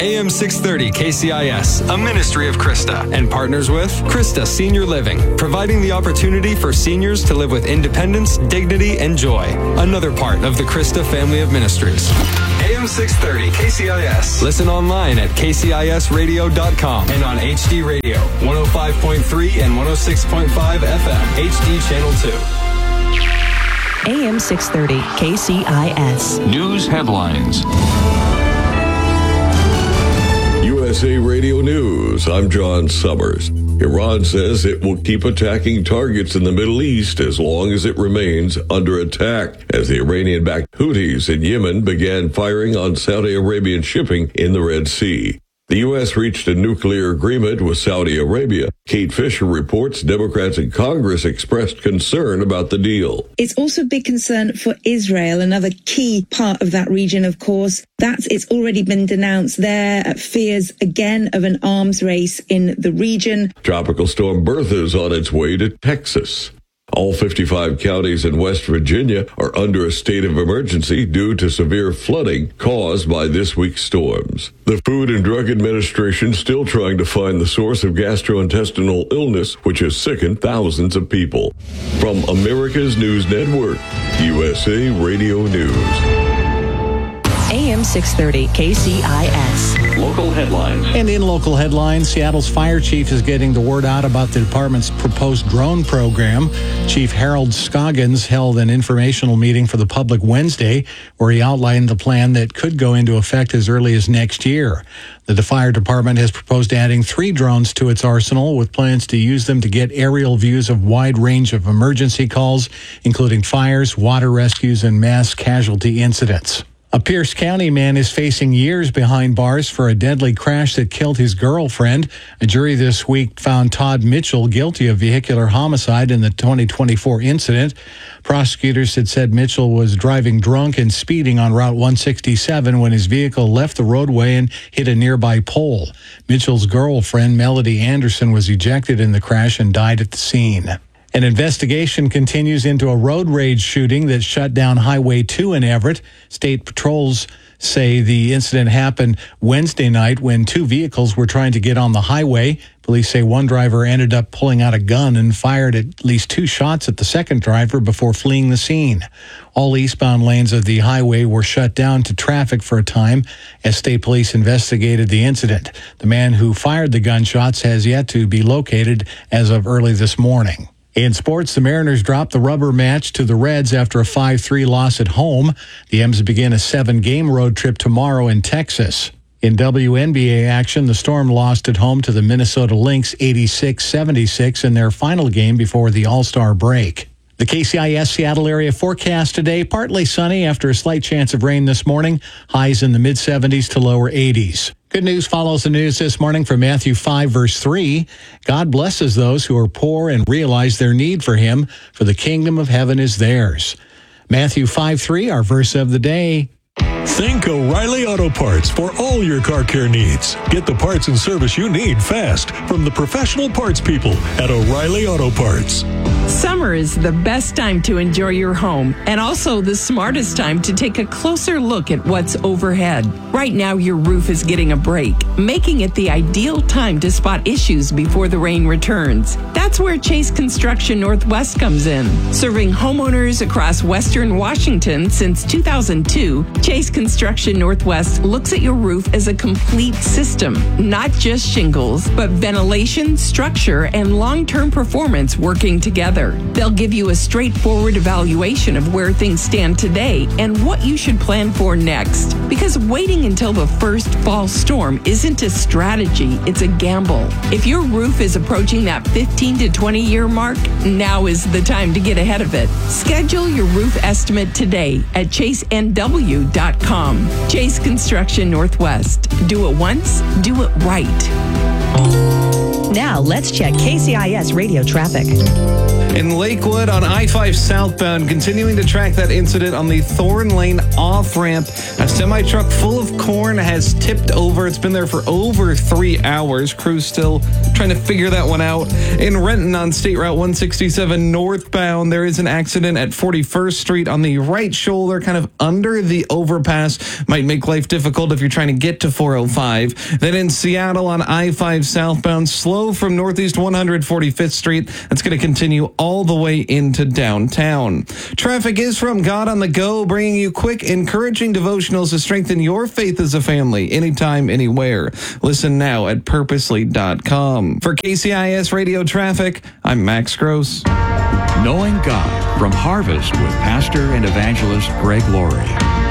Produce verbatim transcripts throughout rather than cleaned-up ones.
A M six thirty K C I S, a ministry of Krista, and partners with Krista Senior Living, providing the opportunity for seniors to live with independence, dignity, and joy. Another part of the Krista family of ministries. A M six thirty K C I S. Listen online at K C I S radio dot com and on H D Radio, one oh five point three and one oh six point five F M, H D Channel two. A M six thirty K C I S. News headlines. U S A Radio News, I'm John Summers. Iran says it will keep attacking targets in the Middle East as long as it remains under attack, as the Iranian-backed Houthis in Yemen began firing on Saudi Arabian shipping in the Red Sea. The U S reached a nuclear agreement with Saudi Arabia. Kate Fisher reports Democrats in Congress expressed concern about the deal. It's also a big concern for Israel, another key part of that region, of course. That's it's already been denounced there. Fears again of an arms race in the region. Tropical storm Bertha is on its way to Texas. All fifty-five counties in West Virginia are under a state of emergency due to severe flooding caused by this week's storms. The Food and Drug Administration still trying to find the source of gastrointestinal illness, which has sickened thousands of people. From America's News Network, U S A Radio News. A M six thirty K C I S. Local headlines. And in local headlines, Seattle's fire chief is getting the word out about the department's proposed drone program. Chief Harold Scoggins held an informational meeting for the public Wednesday where he outlined the plan that could go into effect as early as next year. The fire department has proposed adding three drones to its arsenal with plans to use them to get aerial views of a wide range of emergency calls, including fires, water rescues, and mass casualty incidents. A Pierce County man is facing years behind bars for a deadly crash that killed his girlfriend. A jury this week found Todd Mitchell guilty of vehicular homicide in the twenty twenty-four incident. Prosecutors had said Mitchell was driving drunk and speeding on Route one sixty-seven when his vehicle left the roadway and hit a nearby pole. Mitchell's girlfriend, Melody Anderson, was ejected in the crash and died at the scene. An investigation continues into a road rage shooting that shut down Highway two in Everett. State patrols say the incident happened Wednesday night when two vehicles were trying to get on the highway. Police say one driver ended up pulling out a gun and fired at least two shots at the second driver before fleeing the scene. All eastbound lanes of the highway were shut down to traffic for a time as state police investigated the incident. The man who fired the gunshots has yet to be located as of early this morning. In sports, the Mariners dropped the rubber match to the Reds after a five three loss at home. The M's begin a seven-game road trip tomorrow in Texas. In W N B A action, the Storm lost at home to the Minnesota Lynx eighty-six seventy-six in their final game before the All-Star break. The K C I S Seattle area forecast today, partly sunny after a slight chance of rain this morning. Highs in the mid-seventies to lower eighties. Good news follows the news this morning from Matthew five, verse three. God blesses those who are poor and realize their need for him, for the kingdom of heaven is theirs. Matthew five three, our verse of the day. Think O'Reilly Auto Parts for all your car care needs. Get the parts and service you need fast from the professional parts people at O'Reilly Auto Parts. Summer is the best time to enjoy your home and also the smartest time to take a closer look at what's overhead. Right now, your roof is getting a break, making it the ideal time to spot issues before the rain returns. That's where Chase Construction Northwest comes in. Serving homeowners across Western Washington since two thousand two, Chase Construction Northwest looks at your roof as a complete system, not just shingles, but ventilation, structure, and long-term performance working together. They'll give you a straightforward evaluation of where things stand today and what you should plan for next. Because waiting until the first fall storm isn't a strategy, it's a gamble. If your roof is approaching that fifteen to twenty year mark, now is the time to get ahead of it. Schedule your roof estimate today at chase n w dot com. Chase Construction Northwest. Do it once, do it right. Now, let's check K C I S radio traffic. In Lakewood on I five southbound, continuing to track that incident on the Thorn Lane off-ramp. A semi-truck full of corn has tipped over. It's been there for over three hours. Crews still trying to figure that one out. In Renton on State Route one sixty-seven northbound, there is an accident at forty-first Street on the right shoulder, kind of under the overpass. Might make life difficult if you're trying to get to four oh five. Then in Seattle on I five southbound, slow from northeast one forty-fifth Street. That's going to continue all the way into downtown. Traffic is from God on the Go, bringing you quick, encouraging devotionals to strengthen your faith as a family, anytime, anywhere. Listen now at purposely dot com. For K C I S Radio Traffic, I'm Max Gross. Knowing God from Harvest with Pastor and Evangelist Greg Laurie.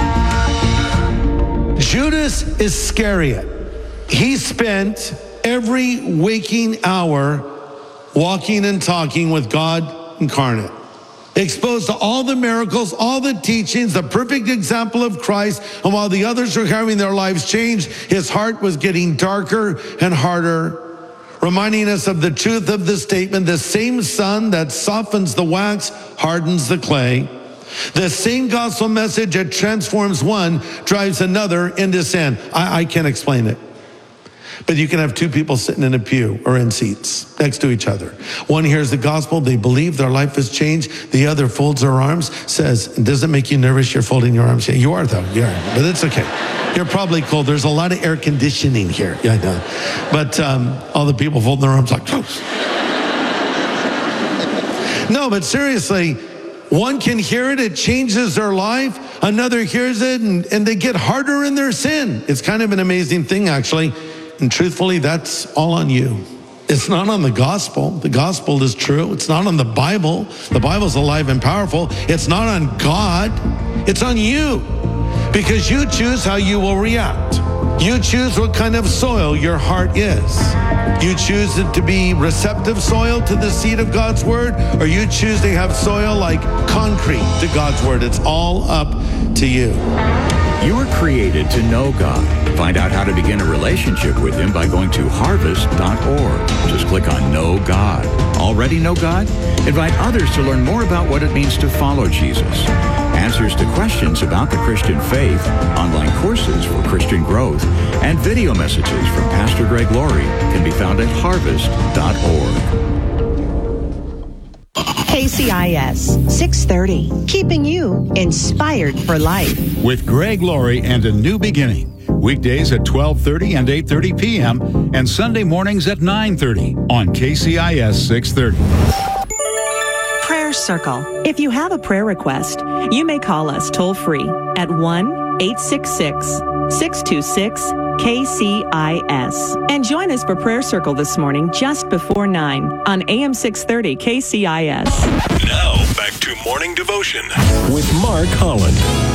Judas Iscariot, he spent every waking hour walking and talking with God incarnate, exposed to all the miracles, all the teachings, the perfect example of Christ. And while the others were having their lives changed, his heart was getting darker and harder, reminding us of the truth of the statement: the same sun that softens the wax hardens the clay. The same gospel message that transforms one drives another into sin. I, I can't explain it. But you can have two people sitting in a pew or in seats next to each other. One hears the gospel, they believe, their life has changed. The other folds their arms, says, does it make you nervous you're folding your arms? Yeah, you are though, yeah, but it's okay. You're probably cold. There's a lot of air conditioning here. Yeah, I know. But um, all the people folding their arms like, close. No, but seriously, one can hear it, it changes their life. Another hears it and, and they get harder in their sin. It's kind of an amazing thing, actually. And truthfully, that's all on you. It's not on the gospel. The gospel is true. It's not on the Bible. The Bible's alive and powerful. It's not on God. It's on you. Because you choose how you will react. You choose what kind of soil your heart is. You choose it to be receptive soil to the seed of God's word, or you choose to have soil like concrete to God's word. It's all up to you. You were created to know God. Find out how to begin a relationship with Him by going to harvest dot org. Just click on Know God. Already know God? Invite others to learn more about what it means to follow Jesus. Answers to questions about the Christian faith, online courses for Christian growth, and video messages from Pastor Greg Laurie can be found at harvest dot org. K C I S six thirty, keeping you inspired for life. With Greg Laurie and A New Beginning. Weekdays at twelve thirty and eight thirty p.m. and Sunday mornings at nine thirty on K C I S six thirty. Prayer Circle. If you have a prayer request, you may call us toll free at one eight six six, six two six, K C I S. And join us for Prayer Circle this morning just before nine on A M six thirty K C I S. Now, back to Morning Devotion with Mark Holland.